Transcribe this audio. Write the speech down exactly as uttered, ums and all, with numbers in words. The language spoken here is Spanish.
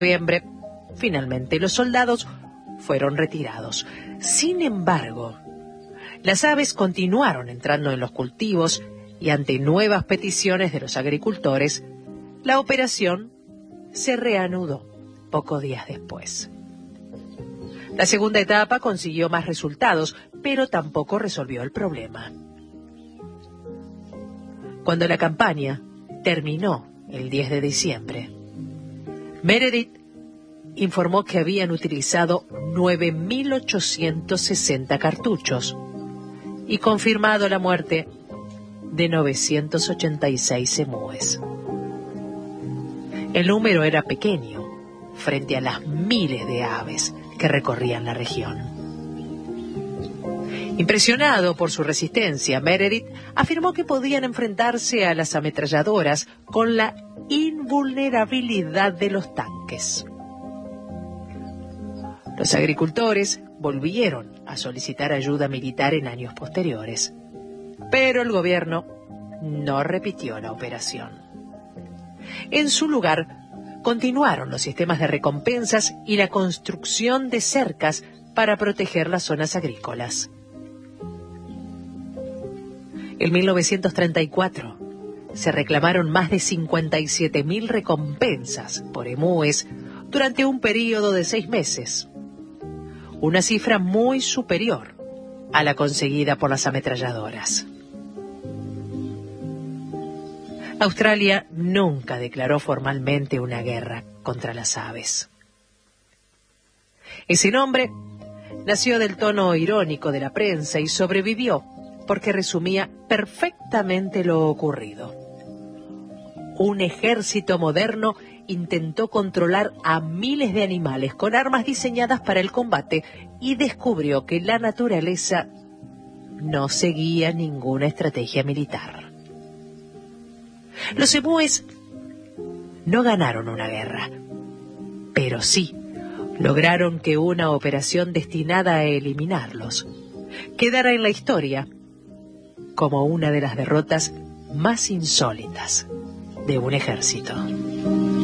noviembre, finalmente los soldados fueron retirados. Sin embargo, las aves continuaron entrando en los cultivos y ante nuevas peticiones de los agricultores, la operación se reanudó pocos días después. La segunda etapa consiguió más resultados, pero tampoco resolvió el problema. Cuando la campaña terminó el diez de diciembre, Meredith informó que habían utilizado nueve mil ochocientos sesenta cartuchos y confirmado la muerte de novecientos ochenta y seis emúes. El número era pequeño frente a las miles de aves que recorrían la región. Impresionado por su resistencia, Meredith afirmó que podían enfrentarse a las ametralladoras con la invulnerabilidad de los tanques. Los agricultores volvieron a solicitar ayuda militar en años posteriores, pero el gobierno no repitió la operación. En su lugar, continuaron los sistemas de recompensas y la construcción de cercas para proteger las zonas agrícolas. En mil novecientos treinta y cuatro se reclamaron más de cincuenta y siete mil recompensas por emúes durante un periodo de seis meses, una cifra muy superior a la conseguida por las ametralladoras. Australia nunca declaró formalmente una guerra contra las aves. Ese nombre nació del tono irónico de la prensa y sobrevivió porque resumía perfectamente lo ocurrido. Un ejército moderno intentó controlar a miles de animales con armas diseñadas para el combate y descubrió que la naturaleza no seguía ninguna estrategia militar. Los emúes no ganaron una guerra, pero sí lograron que una operación destinada a eliminarlos quedara en la historia como una de las derrotas más insólitas de un ejército.